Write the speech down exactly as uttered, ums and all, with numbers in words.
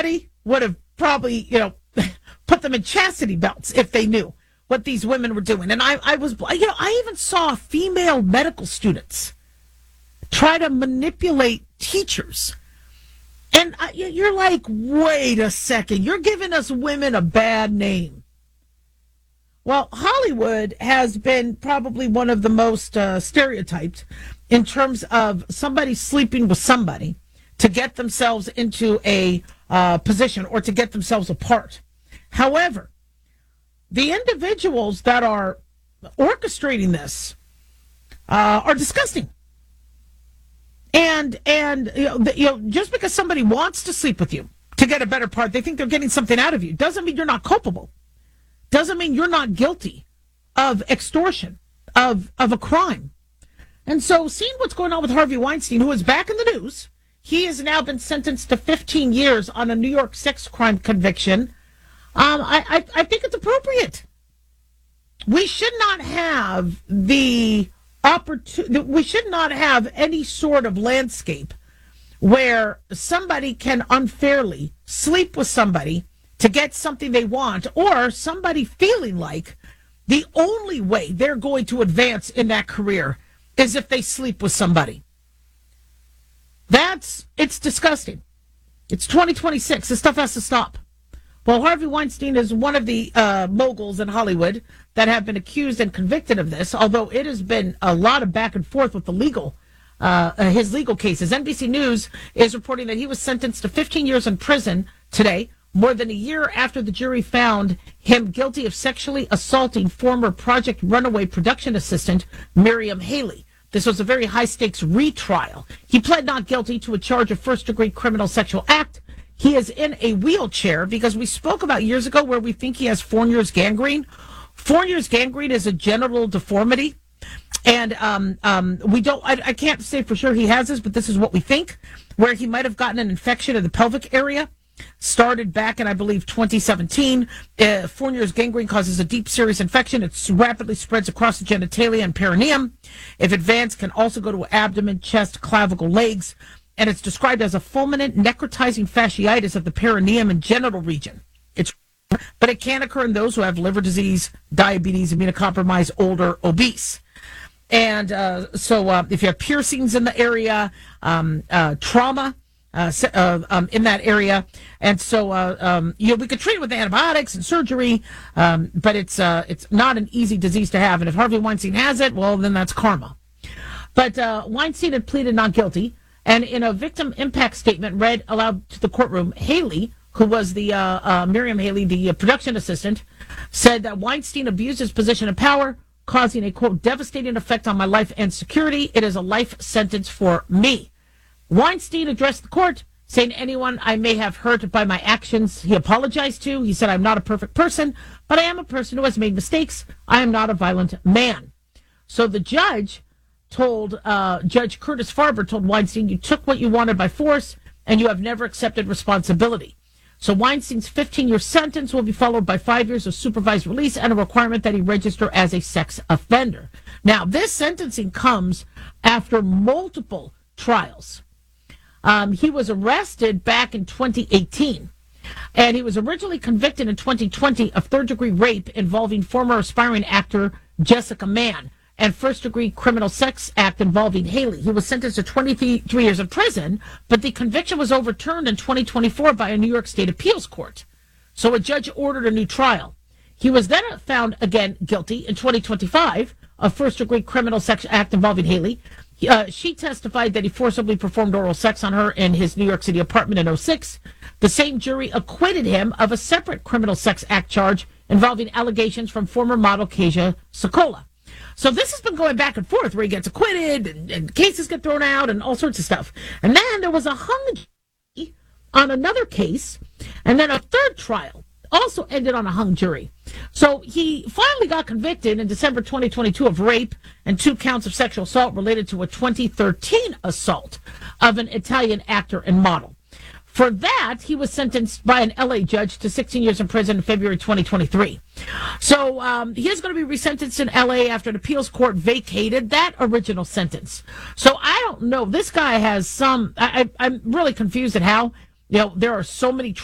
Everybody would have probably, you know, put them in chastity belts if they knew what these women were doing. And I, I was, you know, I even saw female medical students try to manipulate teachers. And I, you're like, wait a second, you're giving us women a bad name. Well, Hollywood has been probably one of the most uh, stereotyped in terms of somebody sleeping with somebody to get themselves into a uh, position or to get themselves apart. However, the individuals that are orchestrating this uh, are disgusting. And, and you know, the, you know, just because somebody wants to sleep with you to get a better part, they think they're getting something out of you, doesn't mean you're not culpable. Doesn't mean you're not guilty of extortion, of, of a crime. And so seeing what's going on with Harvey Weinstein, who is back in the news, he has now been sentenced to fifteen years on a New York sex crime conviction. Um, I, I, I think it's appropriate. We should not have the opportunity, we should not have any sort of landscape where somebody can unfairly sleep with somebody to get something they want, or somebody feeling like the only way they're going to advance in that career is if they sleep with somebody. That's, it's disgusting. It's twenty twenty-six. This stuff has to stop. Well, Harvey Weinstein is one of the uh, moguls in Hollywood that have been accused and convicted of this, although it has been a lot of back and forth with the legal, uh, uh, his legal cases. N B C News is reporting that he was sentenced to fifteen years in prison today, more than a year after the jury found him guilty of sexually assaulting former Project Runaway production assistant Miriam Haley. This was a very high-stakes retrial. He pled not guilty to a charge of first-degree criminal sexual act. He is in a wheelchair because we spoke about years ago where we think he has Fournier's gangrene. Fournier's gangrene is a genital deformity. And um, um, we don't, I, I can't say for sure he has this, but this is what we think, where he might have gotten an infection in the pelvic area. Started back in, I believe, twenty seventeen. Uh, Fournier's gangrene causes a deep, serious infection. It rapidly spreads across the genitalia and perineum. If advanced, can also go to abdomen, chest, clavicle, legs. And it's described as a fulminant necrotizing fasciitis of the perineum and genital region. It's, but it can occur in those who have liver disease, diabetes, immunocompromised, older, obese. And uh, so uh, if you have piercings in the area, um, uh, trauma, Uh, uh, um, in that area, and so uh, um, you know, we could treat it with antibiotics and surgery, um, but it's uh, it's not an easy disease to have. And if Harvey Weinstein has it, well, then that's karma. But uh, Weinstein had pleaded not guilty, and in a victim impact statement read aloud to the courtroom, Haley, who was the uh, uh, Miriam Haley, the uh, production assistant, said that Weinstein abused his position of power, causing a quote devastating effect on my life and security. It is a life sentence for me. Weinstein addressed the court, saying anyone I may have hurt by my actions, he apologized to. He said, I'm not a perfect person, but I am a person who has made mistakes. I am not a violent man. So the judge told, uh, Judge Curtis Farber told Weinstein, you took what you wanted by force, and you have never accepted responsibility. So Weinstein's fifteen-year sentence will be followed by five years of supervised release and a requirement that he register as a sex offender. Now, this sentencing comes after multiple trials. Um, he was arrested back in twenty eighteen, and he was originally convicted in twenty twenty of third-degree rape involving former aspiring actor Jessica Mann and first-degree criminal sex act involving Haley. He was sentenced to twenty-three years in prison, but the conviction was overturned in twenty twenty-four by a New York State appeals court. So a judge ordered a new trial. He was then found again guilty in twenty twenty-five of first-degree criminal sex act involving Haley. Uh, she testified that he forcibly performed oral sex on her in his New York City apartment in oh six. The same jury acquitted him of a separate criminal sex act charge involving allegations from former model Kasia Sokola. So this has been going back and forth where he gets acquitted and, and cases get thrown out and all sorts of stuff. And then there was a hung jury on another case, and then a third trial also ended on a hung jury. So he finally got convicted in December twenty twenty-two of rape and two counts of sexual assault related to a twenty thirteen assault of an Italian actor and model. For that, he was sentenced by an L A judge to sixteen years in prison in February twenty twenty-three. So um, he is going to be resentenced in L A after an appeals court vacated that original sentence. So I don't know. This guy has some, I, I, I'm really confused at how, you know, there are so many